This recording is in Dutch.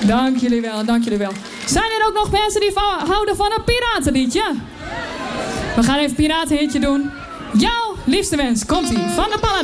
Dank jullie wel, dank jullie wel. Zijn er ook nog mensen die houden van een piratenliedje? We gaan even een piratenhitje doen. Jouw liefste wens, komt-ie, van de Paladijn.